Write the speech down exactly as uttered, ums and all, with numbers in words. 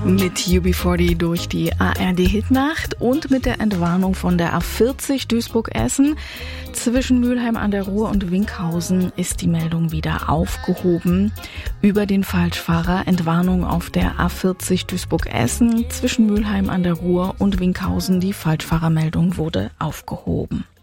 Mit U B vierzig durch die A R D-Hitnacht und mit der Entwarnung von der A vierzig Duisburg-Essen. Zwischen Mülheim an der Ruhr und Winkhausen ist die Meldung wieder aufgehoben. Über den Falschfahrer Entwarnung auf der A vierzig Duisburg-Essen. Zwischen Mülheim an der Ruhr und Winkhausen die Falschfahrermeldung wurde aufgehoben.